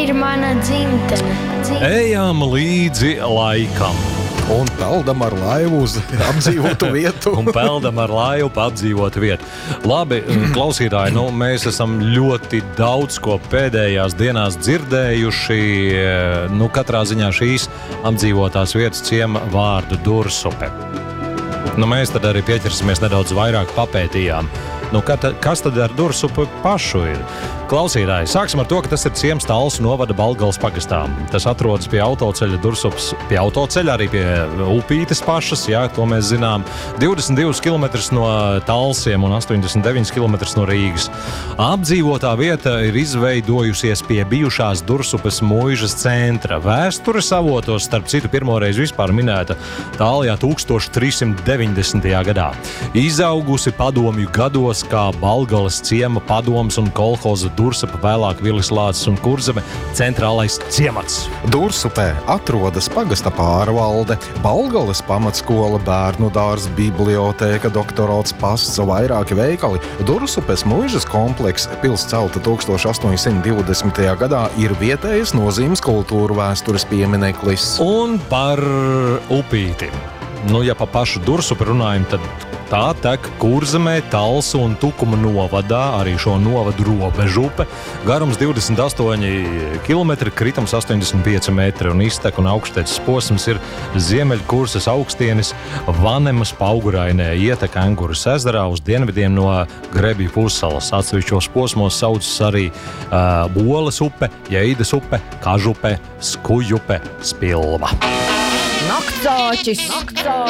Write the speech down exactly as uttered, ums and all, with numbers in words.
Ir mana dzimtene. Dzim... Ejam līdzi laikam. Un peldam ar laivu uz apdzīvotu vietu. Un peldam ar laivu pa apdzīvotu vietu. Labi, klausītāji, nu, mēs esam ļoti daudz ko pēdējās dienās dzirdējuši. Nu, katrā ziņā šīs apdzīvotās vietas ciema vārdu Dursupe. Nu, mēs tad arī pieķersimies nedaudz vairāk papētījām. Nu, kas tad ar Dursupu pašu ir? Klausītāji, sāksim ar to, ka tas ir ciems Talsu novada Baltgales pagastā. Tas atrodas pie autoceļa Dursupas, pie autoceļa, arī pie Upītes pašas, jā, to mēs zinām. divdesmit divus kilometrus no Talsiem un astoņdesmit deviņus kilometrus no Rīgas. Apdzīvotā vieta ir izveidojusies pie bijušās Dursupas muižas centra. Vēstures avotos, starp citu, pirmoreiz vispār minēta tālajā tūkstoš trīs simt deviņdesmitajā gadā. Izaugusi padomju gados kā Baltgales ciema padoms un kolhoza Dursupa, vēlāk Vilis Lācis un Kurzeme centrālais ciemats. Dursupē atrodas pagasta pārvalde, Baltgales pamatskola, bērnu dārs, bibliotēka, doktorāts pasts, vairāki veikali. Dursupes muižas komplekss, pils celta tūkstoš astoņsimt divdesmitajā gadā, ir vietējas nozīmes kultūru vēstures piemineklis. Un par Upīti. Nu, ja pa pašu Dursupu runājam, tad tā tek Kurzemē, Talsu un Tukuma novadā, arī šo novadu robežu upe. Garums divdesmit astoņi kilometri, kritums astoņdesmit pieci metri un iztek un augšteces posms ir Ziemeļkursas augstienis Vanemas paugurainē, ietek Enguras ezerā uz dienvidiem no Grebju pussalas. Atsevišķos posmos saucas arī uh, Boles upe, Jeidas upe, Kažupe, Skujupe, Spilva. Naktsāķis! Naktsāķis!